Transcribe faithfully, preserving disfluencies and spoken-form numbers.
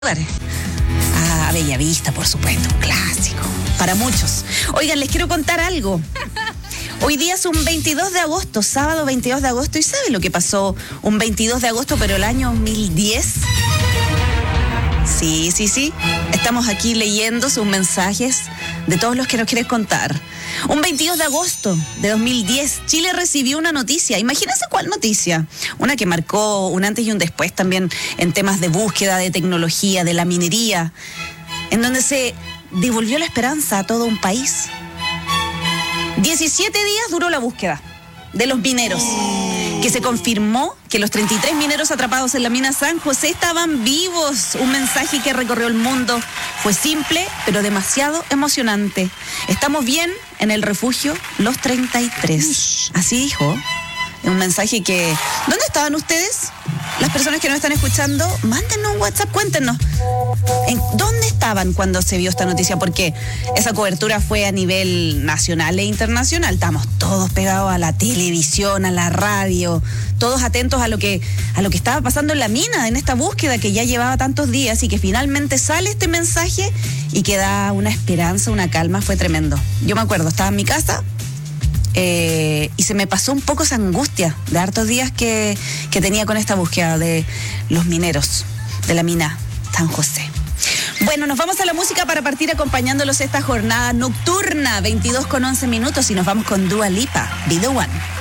A Bellavista, por supuesto, un clásico para muchos. Oigan, les quiero contar algo. Hoy día es un veintidós de agosto, sábado veintidós de agosto. ¿Y sabe lo que pasó un veintidós de agosto, pero el año dos mil diez? Sí, sí, sí. Estamos aquí leyendo sus mensajes de todos los que nos quieren contar. Un veintidós de agosto de dos mil diez, Chile recibió una noticia. Imagínense cuál noticia. Una que marcó un antes y un después también en temas de búsqueda, de tecnología, de la minería, en donde se devolvió la esperanza a todo un país. diecisiete días duró la búsqueda de los mineros, que se confirmó que los treinta y tres mineros atrapados en la mina San José estaban vivos. Un mensaje que recorrió el mundo. Fue simple, pero demasiado emocionante. Estamos bien en el refugio Los treinta y tres. Así dijo. Un mensaje que... ¿Dónde estaban ustedes? Las personas que nos están escuchando, mándenos un WhatsApp, cuéntenos. ¿En dónde estaban cuando se vio esta noticia? Porque esa cobertura fue a nivel nacional e internacional. Estamos todos pegados a la televisión, a la radio, todos atentos a lo que, a lo que estaba pasando en la mina, en esta búsqueda que ya llevaba tantos días y que finalmente sale este mensaje y que da una esperanza, una calma. Fue tremendo. Yo me acuerdo, estaba en mi casa. Eh, y se me pasó un poco esa angustia de hartos días que, que tenía con esta búsqueda de los mineros de la mina San José. Bueno, nos vamos a la música para partir acompañándolos esta jornada nocturna, veintidós con once minutos, y nos vamos con Dua Lipa, Be The One.